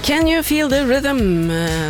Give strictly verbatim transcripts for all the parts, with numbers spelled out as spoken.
Can you feel the rhythm?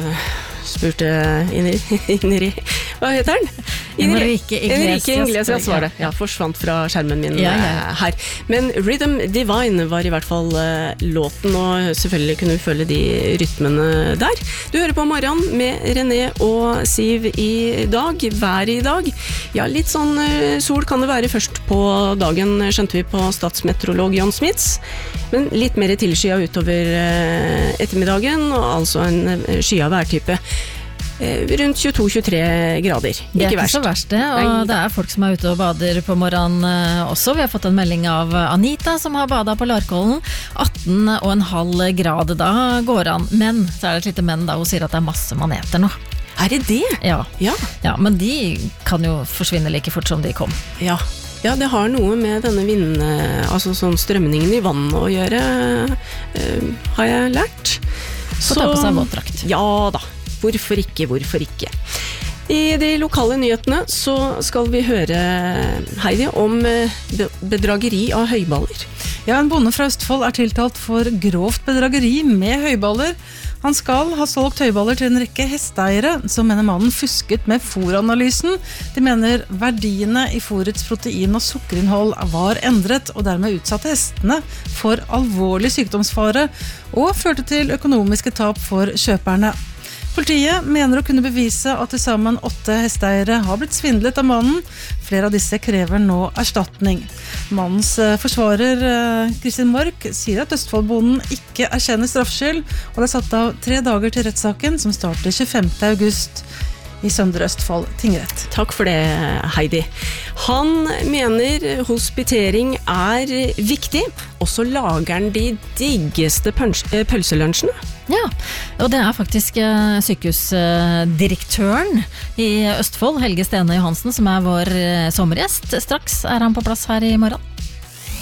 Spurte Ingrid. Hva heter den? Enrique Iglesias. Enrique Iglesias var det. Ja, forsvant fra skjermen min ja, ja. her. Men Rhythm Divine var i hvert fall uh, låten, og selvfølgelig kunne vi følge de rytmene der. Du hører på morgenen med René og Siv i dag. Vær i dag. Ja, litt sånn uh, sol kan det være først på dagen, skjønte vi på statsmeteorolog John Smits. Men litt mer tilskya utover uh, ettermiddagen, og altså en uh, skya værtype. Rundt tjueto til tjuetre grader. Ikke det er ikke verst. så verst det, og Nei. Det er folk som er ute og bader på morgenen også. Vi har fått en melding av Anita som har badet på Larkollen. atten og en halv grad, da går an. Men, så er det et lite men da, hun sier at det er masse maneter nå. Er det det? Ja. Ja. Ja, men de kan jo forsvinne like fort som de kom. Ja. Ja, det har noe med denne vind, altså sånn strømningen i vannet å gjøre, uh, har jeg lært. Så ta på seg våtdrakt. Ja da. Hvorfor ikke, hvorfor ikke? I de lokale nyhetene så skal vi høre, Heidi, om bedrageri av høyballer. Ja, en bonde fra Østfold er tiltalt for grovt bedrageri med høyballer. Han skal ha solgt høyballer til en rekke hesteeiere, som mener mannen fusket med fôranalysen. De mener verdiene i fôrets protein- og sukkerinnhold var endret, og dermed utsatte hestene for alvorlig sykdomsfare, og førte til økonomiske tap for kjøperne. Politiet mener å kunne bevise at til sammen åtte hesteeiere har blitt svindlet av mannen. Flere av disse krever nå erstatning. Mannens forsvarer, Kristin Mork, sier at Østfoldbonden ikke erkjenner straffskyld, og det er satt av tre dager til rettssaken som starter tjuefemte august i Søndre Østfold tingrett. Takk for det, Heidi. Han mener hospitering er viktig, og så lager han de diggeste pølselunsjene. Ja, og det er faktisk sykehusdirektøren i Østfold, Helge Stene Johansen, som er vår sommergjest. Straks er han på plass her i morgen.